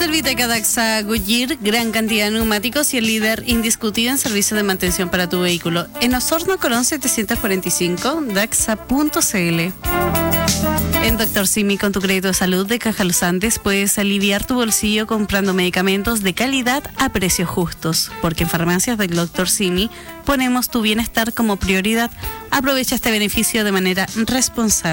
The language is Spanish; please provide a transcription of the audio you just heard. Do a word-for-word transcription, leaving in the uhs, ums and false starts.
Serviteca Daxa Goodyear, gran cantidad de neumáticos y el líder indiscutido en servicio de mantención para tu vehículo. En Osorno Colón setecientos cuarenta y cinco, daxa punto c l. En Doctor Simi, con tu crédito de salud de Caja Los Andes, puedes aliviar tu bolsillo comprando medicamentos de calidad a precios justos. Porque en farmacias del Doctor Simi ponemos tu bienestar como prioridad. Aprovecha este beneficio de manera responsable.